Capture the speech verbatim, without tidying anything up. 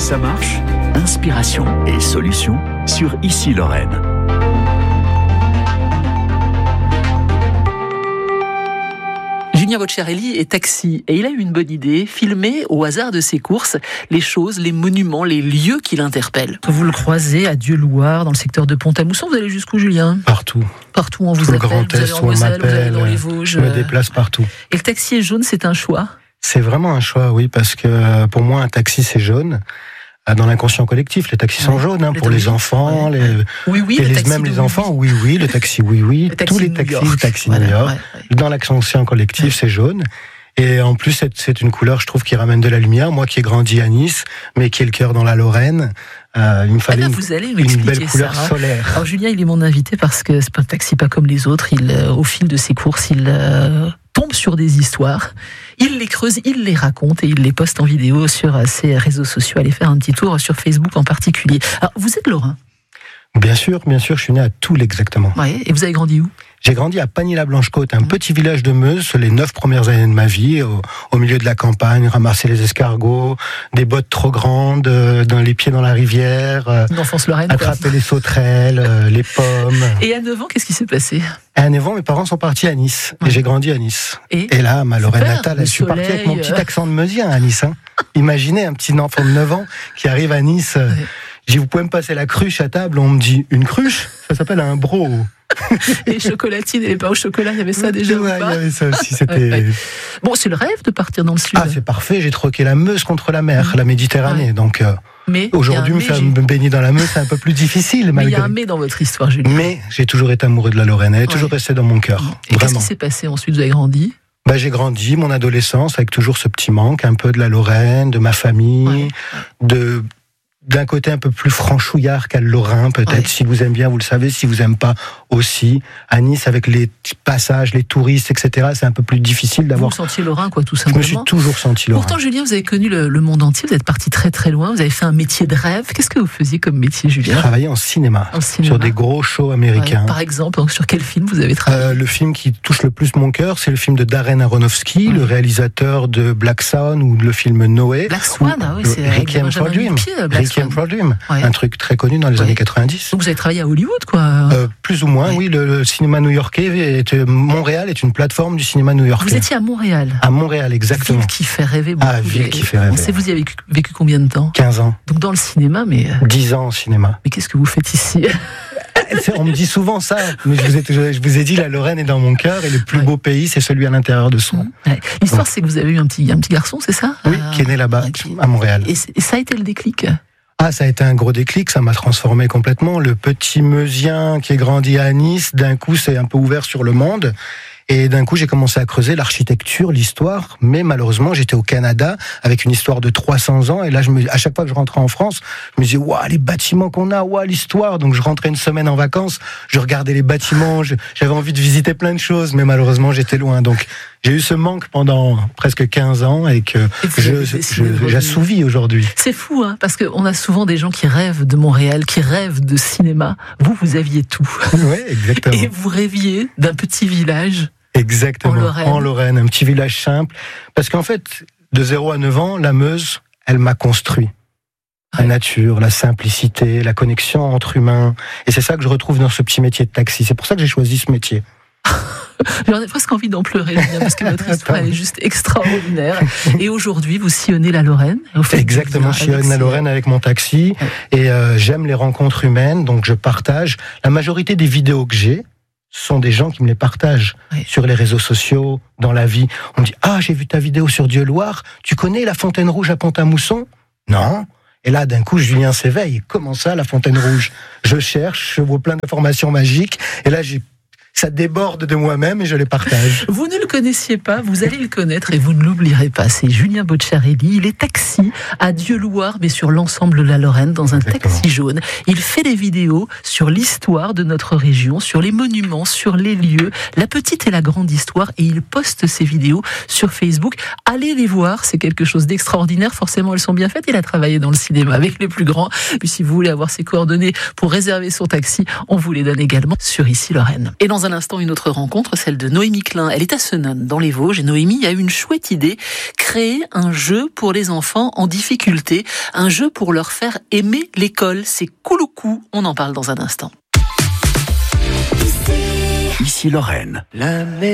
Ça marche? Inspiration et solutions sur Ici Lorraine. Julien Bocciarelli est taxi et il a eu une bonne idée, filmer au hasard de ses courses les choses, les monuments, les lieux qui l'interpellent. Vous le croisez à Dieulouard, dans le secteur de Pont-à-Mousson. Vous allez jusqu'où, Julien? Partout. Partout, on vous Tout appelle, le Grand vous allez Est, en on Moselle, vous allez m'appelle, dans les Vosges. je me déplace partout. Et le taxi est jaune, c'est un choix? C'est vraiment un choix, oui, parce que pour moi, un taxi, c'est jaune. Dans l'inconscient collectif, les taxis sont jaunes, hein, les pour les enfants, ouais. les, oui, oui, et le les, taxi même de les oui, enfants, oui, oui, oui, le taxi, oui, oui, le taxi tous les New taxis, York. le taxi Voilà, New York. ouais, ouais. Dans l'inconscient collectif, ouais. C'est jaune. Et en plus, c'est, c'est une couleur, je trouve, qui ramène de la lumière. Moi qui ai grandi à Nice, mais qui ai le cœur dans la Lorraine, euh, il me fallait ah ben, une, vous allez une belle couleur ça, hein. solaire. Alors Julien, il est mon invité parce que c'est pas un taxi pas comme les autres. Il, euh, au fil de ses courses, il euh, tombe sur des histoires. Il les creuse, il les raconte et il les poste en vidéo sur euh, ses réseaux sociaux. Allez faire un petit tour sur Facebook en particulier. Alors, vous êtes Lorrain? Bien sûr, bien sûr, je suis né à Toul exactement. Ouais, et vous avez grandi où? J'ai grandi à Pagny-la-Blanche-Côte, un mmh. petit village de Meuse, les neuf premières années de ma vie, au, au milieu de la campagne, ramasser les escargots, des bottes trop grandes, euh, dans les pieds dans la rivière, euh, une enfance lorraine, attraper quoi. Les sauterelles, euh, les pommes. Et à neuf ans, qu'est-ce qui s'est passé? À neuf ans, mes parents sont partis à Nice, mmh. et j'ai grandi à Nice. Et, et là, ma Lorraine natale, je suis parti avec mon petit accent de Meusien à Nice. Hein. Imaginez un petit enfant de neuf ans qui arrive à Nice. Euh, ouais. Je dis, vous pouvez me passer la cruche à table? On me dit, une cruche? Ça s'appelle un bro. Les chocolatines et les pains au chocolat, il y avait ça déjà? Ouais, ou pas? il y avait ça aussi, c'était... Ouais, ouais. Bon, c'est le rêve de partir dans le sud. Ah, c'est parfait, j'ai troqué la Meuse contre la mer, mmh. la Méditerranée, ouais. donc... Euh, mais aujourd'hui, me faire me baigner dans la Meuse, c'est un peu plus difficile. Mais il y a un mais dans votre histoire, Julien. Mais j'ai toujours été amoureux de la Lorraine, elle est ouais. toujours restée dans mon cœur. Et vraiment. Qu'est-ce qui s'est passé ensuite? Vous avez grandi? Bah, j'ai grandi, mon adolescence, avec toujours ce petit manque, un peu de la Lorraine, de ma famille, ouais. de... d'un côté un peu plus franchouillard qu'à Lorrain, peut-être, ouais. si vous aimez bien, vous le savez, si vous n'aimez pas aussi. À Nice, avec les passages, les touristes, et cetera, c'est un peu plus difficile d'avoir... Vous vous sentiez Lorrain, quoi, tout simplement. Je me suis toujours senti Lorrain. Pourtant, Julien, vous avez connu le, le monde entier, vous êtes parti très très loin, vous avez fait un métier de rêve. Qu'est-ce que vous faisiez comme métier, Julien? J'ai travaillé en cinéma, en cinéma, sur des gros shows américains. Ouais. Par exemple, donc, sur quel film vous avez travaillé? euh, Le film qui touche le plus mon cœur, c'est le film de Darren Aronofsky, ouais. le réalisateur de Black Swan ou le film Noé. Black Swan, ah oui, c'est Requiem for a Dream. Requiem for a Dream. Ouais. Un truc très connu dans les ouais. années quatre-vingt-dix. Donc vous avez travaillé à Hollywood, quoi? euh, Plus ou moins, ouais. oui. Le, le cinéma new-yorkais, est, Montréal est une plateforme du cinéma new-yorkais. Vous étiez à Montréal? À Montréal, exactement. Ville qui fait rêver beaucoup. Ah, ville qui fait rêver. On sait, vous y avez vécu, vécu combien de temps? quinze ans. Donc dans le cinéma, mais... dix ans au cinéma. Mais qu'est-ce que vous faites ici? On me dit souvent ça, mais je vous ai, je vous ai dit, la Lorraine est dans mon cœur et le plus ouais. beau pays, c'est celui à l'intérieur de soi. Ouais. L'histoire, ouais. c'est que vous avez eu un petit, un petit garçon, c'est ça? Oui, euh, qui est né là-bas, okay. à Montréal. Et, et ça a été le déclic? Ah, ça a été un gros déclic, ça m'a transformé complètement. Le petit Meusien qui est grandi à Nice, d'un coup, s'est un peu ouvert sur le monde. Et d'un coup, j'ai commencé à creuser l'architecture, l'histoire, mais malheureusement, j'étais au Canada avec une histoire de trois cents ans. Et là, je me, à chaque fois que je rentrais en France, je me disais, waouh, les bâtiments qu'on a, waouh, l'histoire. Donc, je rentrais une semaine en vacances, je regardais les bâtiments, je, j'avais envie de visiter plein de choses, mais malheureusement, j'étais loin. Donc, j'ai eu ce manque pendant presque quinze ans et que et je, je, je, j'assouvis aujourd'hui. C'est fou, hein, parce qu'on a souvent des gens qui rêvent de Montréal, qui rêvent de cinéma. Vous, vous aviez tout. Oui, exactement. Et vous rêviez d'un petit village. Exactement, en Lorraine. en Lorraine, un petit village simple. Parce qu'en fait, de zéro à neuf ans, la Meuse, elle m'a construit. La ouais. nature, la simplicité, la connexion entre humains. Et c'est ça que je retrouve dans ce petit métier de taxi. C'est pour ça que j'ai choisi ce métier. J'en ai presque envie d'en pleurer, parce que votre histoire elle est juste extraordinaire. Et aujourd'hui, vous sillonnez la Lorraine. Vous faites Exactement, je sillonne la Lorraine avec mon taxi. Ouais. Et euh, j'aime les rencontres humaines, donc je partage. La majorité des vidéos que j'ai sont des gens qui me les partagent oui. sur les réseaux sociaux, dans la vie. On me dit « Ah, j'ai vu ta vidéo sur Dieulouard, tu connais la Fontaine Rouge à Pont-à-Mousson ?» Non. Et là, d'un coup, Julien s'éveille. Comment ça, la Fontaine Rouge? Je cherche, je vois plein d'informations magiques. Et là, j'ai... ça déborde de moi-même et je les partage. Vous ne le connaissiez pas, vous allez le connaître et vous ne l'oublierez pas. C'est Julien Bocciarelli, il est taxi à Dieulouard, mais sur l'ensemble de la Lorraine, dans un Exactement. taxi jaune. Il fait des vidéos sur l'histoire de notre région, sur les monuments, sur les lieux, la petite et la grande histoire, et il poste ces vidéos sur Facebook. Allez les voir, c'est quelque chose d'extraordinaire. Forcément, elles sont bien faites. Il a travaillé dans le cinéma avec les plus grands. Puis si vous voulez avoir ses coordonnées pour réserver son taxi, on vous les donne également sur Ici Lorraine. Et dans un Dans un instant, une autre rencontre, celle de Noémie Klein. Elle est à Senones, dans les Vosges, et Noémie a eu une chouette idée, créer un jeu pour les enfants en difficulté, un jeu pour leur faire aimer l'école. C'est Kouloukou, on en parle dans un instant. Ici Lorraine. La